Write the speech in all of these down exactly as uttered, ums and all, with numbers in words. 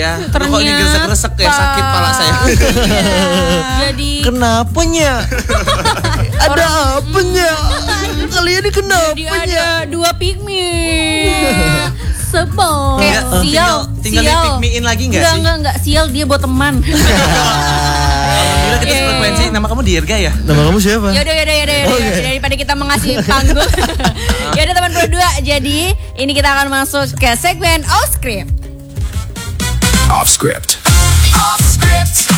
ya. Ternyata. Kok ini gresek-gresek ya, sakit pala saya. Jadi kenapanya? Ada apanya? Kalian ini kenapa? Jadi ada dua pigment. Sebel. Ya, uh, tinggal, tinggal sial. dipigmein lagi nggak sih? Enggak, enggak, enggak. Sial dia buat teman. Alhamdulillah kita yeah. frekuensi. Nama kamu Dirga ya? Nama kamu siapa? Yaudah, yaudah, yaudah, yaudah. Okay. Daripada kita mengasih panggung. Yaudah teman berdua. Jadi ini kita akan masuk ke segmen Off Script. Off Script. Off Script.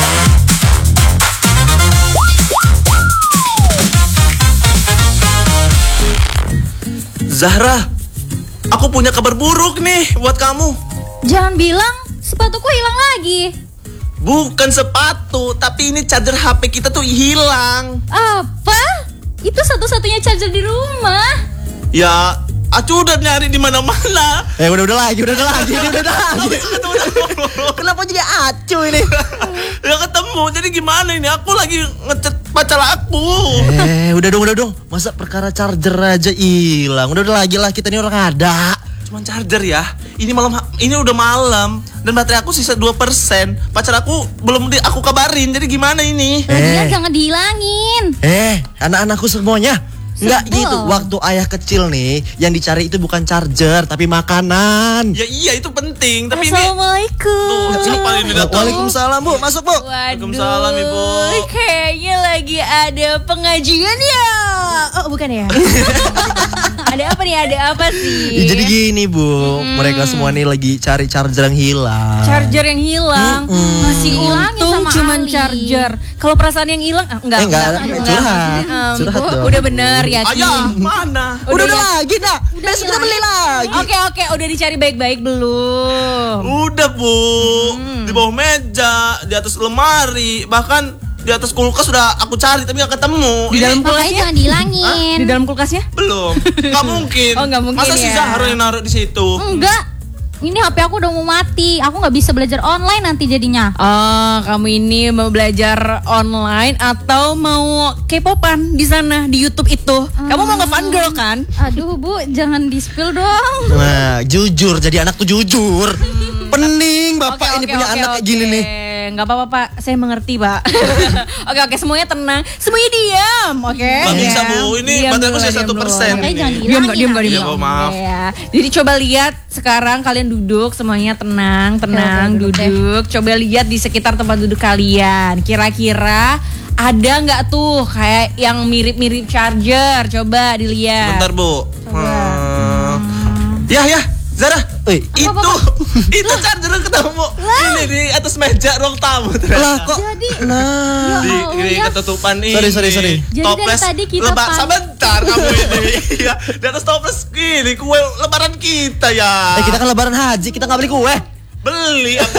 Zahra, aku punya kabar buruk nih buat kamu. Jangan bilang sepatuku hilang lagi. Bukan sepatu, tapi ini charger H P kita tuh hilang. Apa? Itu satu-satunya charger di rumah. Ya, aku udah nyari di mana-mana. Eh udah udah lagi, udah udah lagi, udah udah lagi. Kenapa jadi acu ini? Ya ketemu, jadi gimana ini? Aku lagi ngechat pacar aku. Eh udah dong, udah dong. Masa perkara charger aja hilang? Udah udah lagi lah, kita ini orang ada. Cuman charger ya. Ini malam, ini udah malam dan baterai aku sisa dua persen. Pacar aku belum di aku kabarin. Jadi gimana ini? Eh, jangan dihilangin. Eh, anak-anakku semuanya. Enggak Sebel. gitu, waktu ayah kecil nih, yang dicari itu bukan charger, tapi makanan. Ya iya itu penting, tapi ini Assalamualaikum. tuh siapa ini datang? Waalaikumsalam Bu, masuk Bu. Waalaikumsalam Ibu. Kayaknya lagi ada pengajian ya. Oh bukan ya. Ada apa nih, ada apa sih? Ya, jadi gini Bu, hmm. mereka semua nih lagi cari charger yang hilang. Charger yang hilang, hmm. masih untung cuman charger. Kalau perasaan yang hilang, ah, enggak, eh, enggak, enggak, enggak, curhat, um, curhat oh, dong. udah bener ya. Ayah, mana? Udah udah lagi dah, besok kita beli lagi. Oke oke, udah dicari baik-baik belum? Udah Bu, hmm. di bawah meja, di atas lemari, bahkan di atas kulkas sudah aku cari tapi gak ketemu. Di dalam kulkasnya jangan dihilangin. Di dalam kulkasnya? Belum. Gak mungkin. Oh, gak mungkin. Masa ya? si Zahra yang naruh di situ? Enggak. Ini H P aku udah mau mati. Aku nggak bisa belajar online nanti jadinya. Oh, kamu ini mau belajar online atau mau K-popan di sana di YouTube itu? Hmm. Kamu mau nge-fun girl kan? Aduh Bu, jangan di spill dong. Nah, jujur, jadi anak tuh jujur. Hmm. Pening Bapak okay, ini okay, punya okay, anak okay. kayak gini nih. Nggak apa-apa Pak, saya mengerti Pak. Oke oke, semuanya tenang, semuanya diam, oke? Okay? Gak bisa Bu, ini bateraiku sisa satu persen. Jangan Diam nggak, diam nggak, Iya diam. Bu, maaf. Ya. Jadi coba lihat sekarang kalian duduk, semuanya tenang, tenang, ya, duduk. duduk. Coba lihat di sekitar tempat duduk kalian. Kira-kira ada nggak tuh kayak yang mirip-mirip charger? Coba dilihat. Bentar Bu. Hmm. Ya ya, Zara. Eh, itu itu charger yang ketemu. Ini di atas meja ruang tamu ternyata. Lah kok? Jadi, nah, di, oh, di ya. ketutupan ini. Sorry, sorry, sorry. Jadi Toples dari tadi kita lebak. pan- Sebentar kamu ini. Iya, di atas toples gini kue lebaran kita ya. eh kita kan lebaran haji, kita nggak beli kue. Beli aku.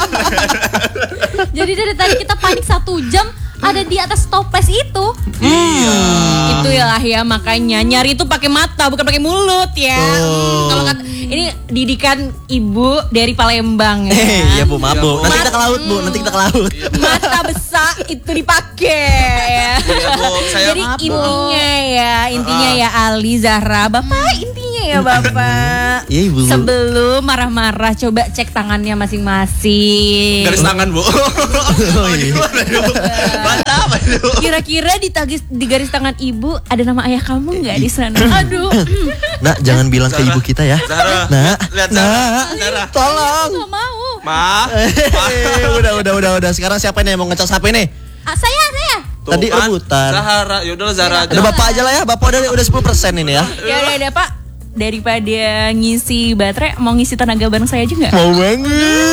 jadi dari tadi kita panik satu jam ada di atas toples itu. Iya. Itu ya lah ya, makanya nyari itu pakai mata bukan pakai mulut ya. Oh. Kalau kata ini didikan ibu dari Palembang ya. Eh, iya Bu, maaf Iya, Bu. Bu. Nanti kita ke laut Bu, nanti kita ke laut. Mata besar itu dipakai ya. Iya, Bu. Saya Jadi maaf, Bu. intinya ya, intinya ya Ali Zahra, Bapak intinya ya Bapak. Iya, Ibu. Sebelum marah-marah coba cek tangannya masing-masing. Garis tangan Bu. Oh, iya. Mantap aduh. Kira-kira di tagis di garis tangan ibu ada nama ayah kamu nggak di sana? Aduh. Nak, jangan bilang ke Zara. ibu kita ya. Zara. Nak, Lihat Zara. nak, Zara. tolong. Gak mau. Ma. Eh, udah, udah, udah, udah. Sekarang siapa nih yang mau ngecas H P nih? Ah, saya, saya. Tuh Tadi kan, rebutan. Zahra, yaudahlah Zara aja. Ada Bapak aja lah ya. Bapak udah udah sepuluh persen ini ya. Ya udah ada Pak. Daripada ngisi baterai, mau ngisi tenaga bareng saya juga? Mau banget.